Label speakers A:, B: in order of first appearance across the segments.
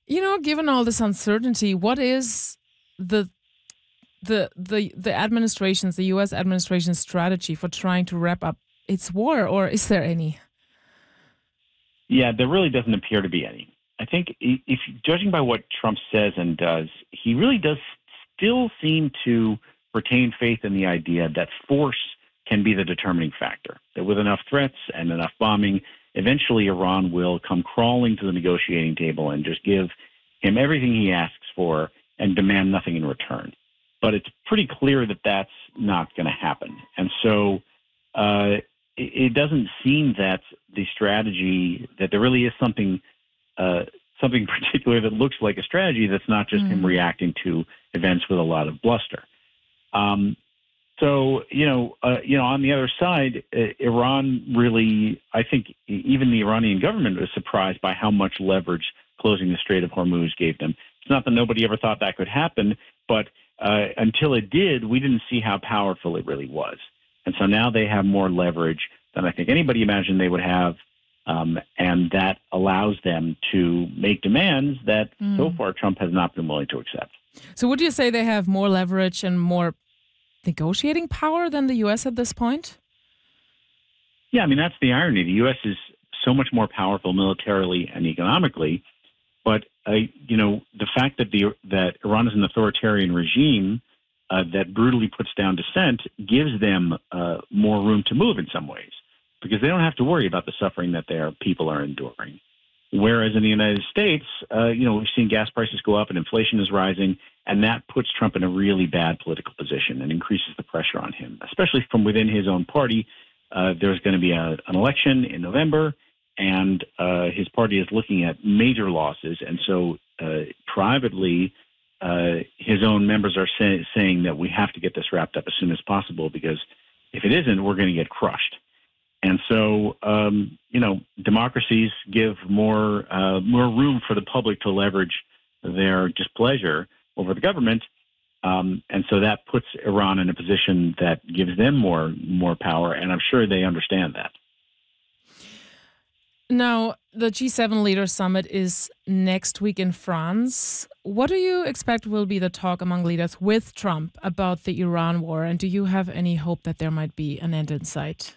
A: Given all this uncertainty, what is the administration's, the U.S. administration's strategy for trying to wrap up its war, or is there any?
B: Yeah, there really doesn't appear to be any. I think if judging by what Trump says and does, he really does still seem to retain faith in the idea that force can be the determining factor, that with enough threats and enough bombing, eventually Iran will come crawling to the negotiating table and just give him everything he asks for and demand nothing in return. But it's pretty clear that that's not going to happen. And so it doesn't seem that the strategy, that there really is something particular that looks like a strategy that's not just him reacting to events with a lot of bluster. So, on the other side, Iran really, I think even the Iranian government was surprised by how much leverage closing the Strait of Hormuz gave them. It's not that nobody ever thought that could happen, but until it did, we didn't see how powerful it really was. And so now they have more leverage than I think anybody imagined they would have. And that allows them to make demands that so far Trump has not been willing to accept.
A: So would you say they have more leverage and more negotiating power than the U.S. at this point?
B: Yeah, I mean, that's the irony. The U.S. is so much more powerful militarily and economically. But, the fact that Iran is an authoritarian regime that brutally puts down dissent gives them more room to move in some ways, because they don't have to worry about the suffering that their people are enduring. Whereas in the United States, we've seen gas prices go up and inflation is rising, and that puts Trump in a really bad political position and increases the pressure on him, especially from within his own party. There's going to be an election in November, and his party is looking at major losses. And so privately, his own members are saying that we have to get this wrapped up as soon as possible, because if it isn't, we're going to get crushed. And so, democracies give more room for the public to leverage their displeasure over the government. And so that puts Iran in a position that gives them more power. And I'm sure they understand that.
A: Now, the G7 Leaders Summit is next week in France. What do you expect will be the talk among leaders with Trump about the Iran war? And do you have any hope that there might be an end in sight?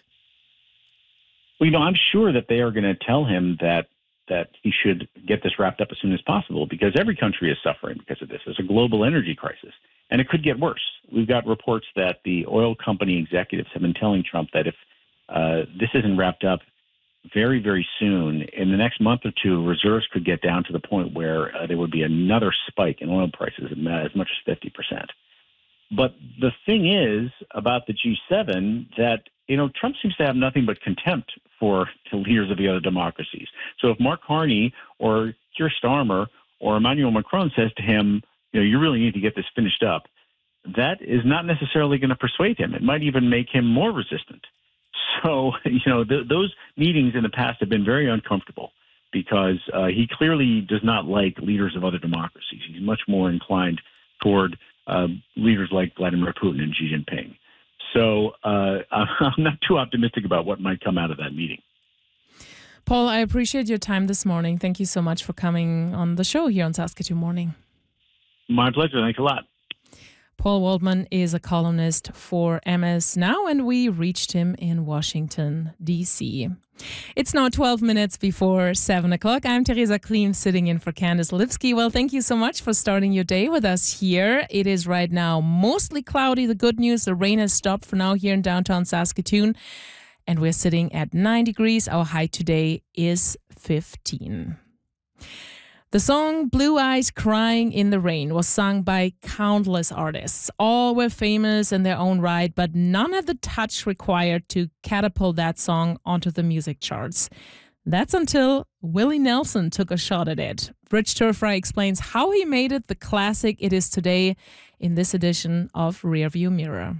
B: Well, I'm sure that they are going to tell him that he should get this wrapped up as soon as possible, because every country is suffering because of this. There's a global energy crisis, and it could get worse. We've got reports that the oil company executives have been telling Trump that if this isn't wrapped up very, very soon, in the next month or two, reserves could get down to the point where there would be another spike in oil prices as much as 50%. But the thing is about the G7 that, Trump seems to have nothing but contempt for the leaders of the other democracies. So if Mark Carney or Keir Starmer or Emmanuel Macron says to him, you really need to get this finished up, that is not necessarily going to persuade him. It might even make him more resistant. So, those meetings in the past have been very uncomfortable, because he clearly does not like leaders of other democracies. He's much more inclined toward leaders like Vladimir Putin and Xi Jinping. So I'm not too optimistic about what might come out of that meeting.
A: Paul, I appreciate your time this morning. Thank you so much for coming on the show here on Saskatoon Morning.
B: My pleasure. Thanks a lot.
A: Paul Waldman is a columnist for MS Now, and we reached him in Washington, D.C. It's now 12 minutes before 7 o'clock. I'm Teresa Klim, sitting in for Candice Lipsky. Well, thank you so much for starting your day with us here. It is right now mostly cloudy. The good news, the rain has stopped for now here in downtown Saskatoon, and we're sitting at 9 degrees. Our high today is 15. The song Blue Eyes Crying in the Rain was sung by countless artists. All were famous in their own right, but none had the touch required to catapult that song onto the music charts. That's until Willie Nelson took a shot at it. Rich Turfry explains how he made it the classic it is today in this edition of Rearview Mirror.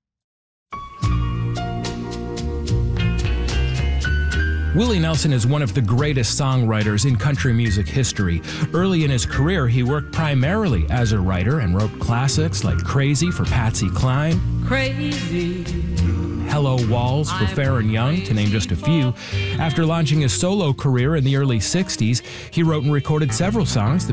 C: Willie Nelson is one of the greatest songwriters in country music history. Early in his career, he worked primarily as a writer and wrote classics like Crazy for Patsy Cline,
D: Crazy,
C: Hello Walls for Faron Young, to name just a few. After launching his solo career in the early 60s, he wrote and recorded several songs that